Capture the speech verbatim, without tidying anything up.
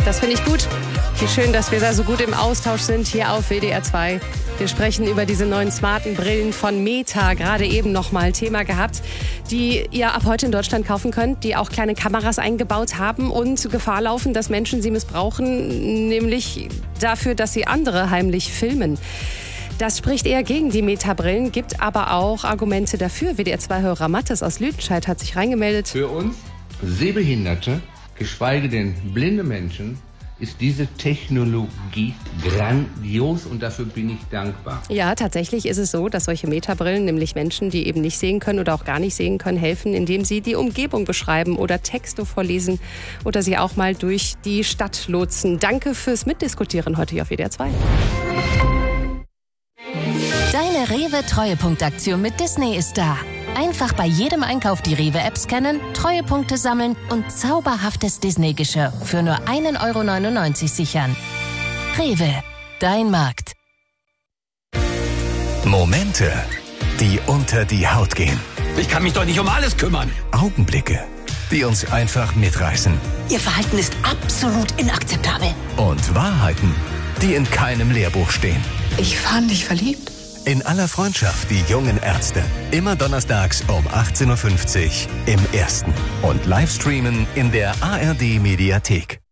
Das finde ich gut. Wie schön, dass wir da so gut im Austausch sind hier auf W D R zwei. Wir sprechen über diese neuen smarten Brillen von Meta, gerade eben noch mal Thema gehabt, die ihr ab heute in Deutschland kaufen könnt, die auch kleine Kameras eingebaut haben und Gefahr laufen, dass Menschen sie missbrauchen, nämlich dafür, dass sie andere heimlich filmen. Das spricht eher gegen die Meta-Brillen, gibt aber auch Argumente dafür. W D R zwei-Hörer Mattes aus Lüdenscheid hat sich reingemeldet. Für uns Sehbehinderte, geschweige denn blinde Menschen, ist diese Technologie grandios und dafür bin ich dankbar. Ja, tatsächlich ist es so, dass solche Metabrillen nämlich Menschen, die eben nicht sehen können oder auch gar nicht sehen können, helfen, indem sie die Umgebung beschreiben oder Texte vorlesen oder sie auch mal durch die Stadt lotsen. Danke fürs Mitdiskutieren heute hier auf W D R zwei. Deine Rewe-Treuepunktaktion mit Disney ist da. Einfach bei jedem Einkauf die Rewe-App scannen, Treuepunkte sammeln und zauberhaftes Disney-Geschirr für nur ein Euro neunundneunzig sichern. Rewe, dein Markt. Momente, die unter die Haut gehen. Ich kann mich doch nicht um alles kümmern. Augenblicke, die uns einfach mitreißen. Ihr Verhalten ist absolut inakzeptabel. Und Wahrheiten, die in keinem Lehrbuch stehen. Ich fand dich verliebt. In aller Freundschaft, die jungen Ärzte. Immer donnerstags um achtzehn Uhr fünfzig im Ersten. Und Livestreamen in der A R D Mediathek.